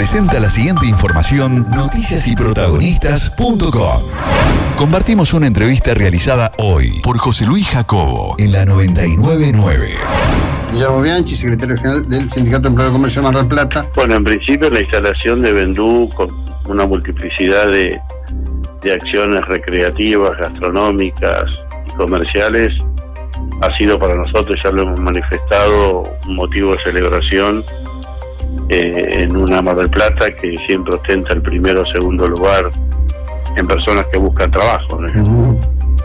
presenta la siguiente información noticiasyprotagonistas.com. Compartimos una entrevista realizada hoy por José Luis Jacobo en la 999. Guillermo Bianchi, secretario general del Sindicato de Empleados de Comercio de Mar del Plata. Bueno, en principio la instalación de Vendú con una multiplicidad de acciones recreativas, gastronómicas y comerciales ha sido para nosotros, ya lo hemos manifestado, un motivo de celebración en una Mar del Plata que siempre ostenta el primero o segundo lugar en personas que buscan trabajo, ¿no?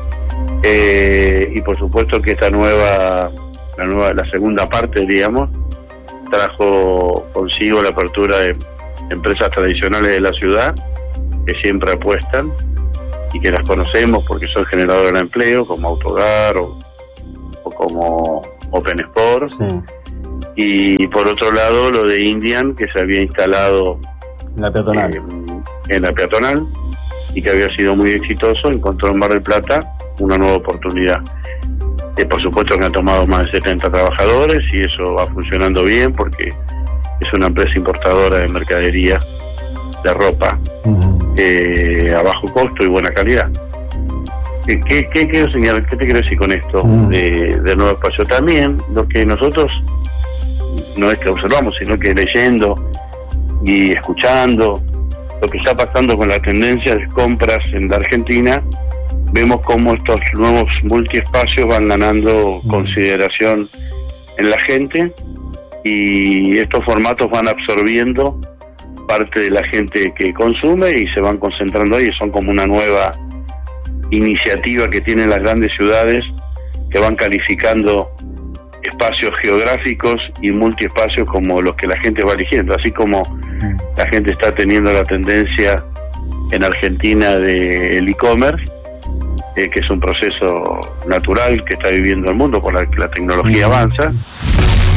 Y por supuesto que esta la segunda parte, diríamos, trajo consigo la apertura de empresas tradicionales de la ciudad que siempre apuestan y que las conocemos porque son generadoras de empleo, como Autogar o como Open Sport. Sí. Y por otro lado lo de Indian, que se había instalado La peatonal. En la peatonal y que había sido muy exitoso, encontró en Mar del Plata una nueva oportunidad. Por supuesto que han tomado más de 70 trabajadores y eso va funcionando bien porque es una empresa importadora de mercadería de ropa a bajo costo y buena calidad. ¿Qué quiero señalar? ¿Qué te quiero decir con esto de nuevo espacio? También lo que nosotros no es que observamos, sino que leyendo y escuchando lo que está pasando con la tendencia de compras en la Argentina, vemos cómo estos nuevos multiespacios van ganando consideración en la gente y estos formatos van absorbiendo parte de la gente que consume y se van concentrando ahí. Son como una nueva iniciativa que tienen las grandes ciudades que van calificando espacios geográficos y multiespacios como los que la gente va eligiendo, así como la gente está teniendo la tendencia en Argentina del e-commerce, que es un proceso natural que está viviendo el mundo por la que la tecnología avanza.